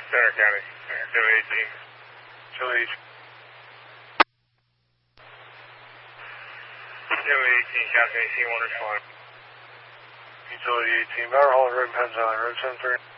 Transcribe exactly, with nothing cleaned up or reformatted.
Center County, Joey eighteen. Joey eighteen. Joey eighteen, Captain eighteen, one respond. Utility eighteen, Bower Hall, Road, Penn Valley, Road seven three.